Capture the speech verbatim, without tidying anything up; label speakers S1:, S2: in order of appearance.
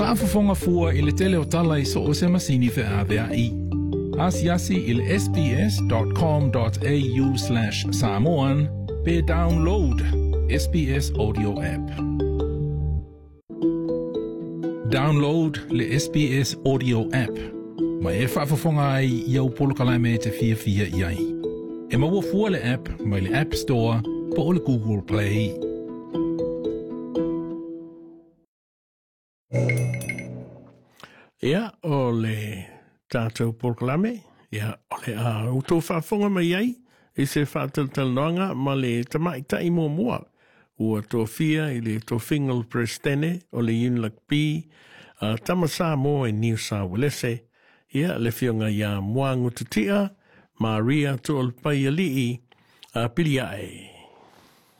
S1: Faafofonga fua i le tele o tala i so o se masini fe avea i. Asiasi il sbs.com.au slash Samoan pe download S B S audio app. Download le S B S audio app. Ma e faafofonga ai i au polokalai me te fia fia i ai. E maua fua le app mai le App Store po o le Google Play.
S2: Ia, o le tātou polokalame, ia, o le a utou whaafonga mai ai, i se whaataltalanoanga ma le tamaitai mua mua, ua tō fia i le tō Fingal Prestene o le Yunlak P, uh, tamasa mo e New South Wales, ia, le fionga ia Moangu Tutia, Maria tō Alpai Alii, uh, Piliae.